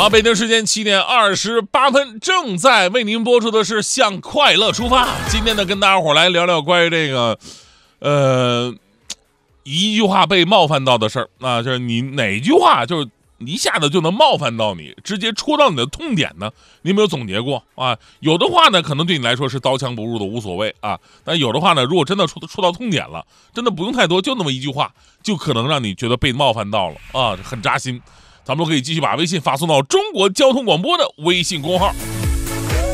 好，北京时间7:28，正在为您播出的是向快乐出发。今天呢，跟大家伙来聊聊关于这个，一句话被冒犯到的事儿啊，就是你哪一句话就是一下子就能冒犯到你，直接戳到你的痛点呢？你有没有总结过啊？有的话呢，可能对你来说是刀枪不入的，无所谓啊。但有的话呢，如果真的戳到痛点了，真的不用太多，就那么一句话，就可能让你觉得被冒犯到了啊，很扎心。咱们都可以继续把微信发送到中国交通广播的微信公号，